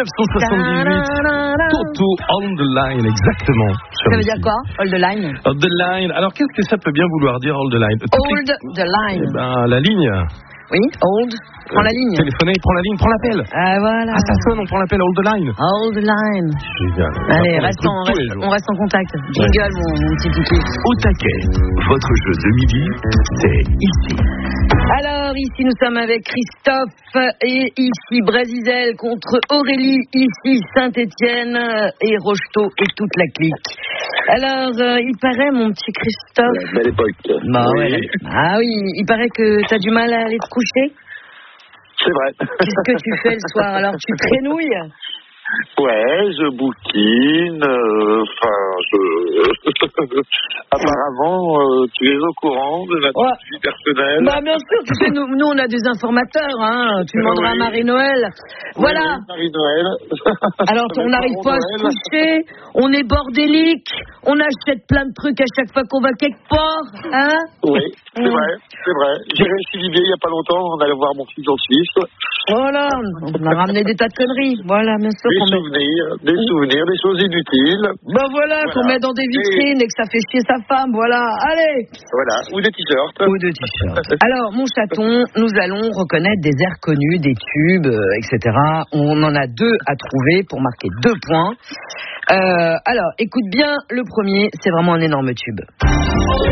1978. Toto on the line, exactement. Ça veut dire quoi, hold the line? Hold the line. Alors, qu'est-ce que ça peut bien vouloir dire, hold the line? Hold the line. Eh ben, la ligne. Oui, hold. Prends la ligne. Téléphoner, prends la ligne, prends l'appel. Ah, voilà. Ah, ça sonne, on prend l'appel, hold the line. Hold the line. Génial. Allez, on reste en contact. Jingle, mon petit kiki. Au taquet, votre jeu de midi, c'est ici. Alors, ici, nous sommes avec Christophe et ici Brasizel contre Aurélie, ici Saint-Étienne et Rocheteau et toute la clique. Alors, il paraît, mon petit Christophe... Belle époque. Bah, oui. Ouais. Ah oui, il paraît que t'as du mal à aller te coucher. C'est vrai. Qu'est-ce que tu fais le soir? Alors, tu traînouilles? Ouais, je bouquine, apparemment, tu es au courant de ma vie personnelle. Bah, bien sûr, tu sais, nous, on a des informateurs, hein. Tu demanderas à Marie-Noël. Voilà. Oui, Marie-Noël. Alors, on n'arrive pas à se coucher, on est bordélique, on achète plein de trucs à chaque fois qu'on va quelque part, hein? Oui, c'est vrai. J'ai réussi l'idée il n'y a pas longtemps, on allait voir mon fils en Suisse. Voilà, on a ramené des tas de conneries. Voilà, bien sûr. Des souvenirs, des choses inutiles. Ben voilà, qu'on met dans des vitrines et que ça fait chier sa femme, voilà. Allez. Voilà, ou des t-shirts. Alors, mon chaton, nous allons reconnaître des airs connus, des tubes, etc. On en a 2 à trouver pour marquer 2 points. Alors, écoute bien, le premier, c'est vraiment un énorme tube.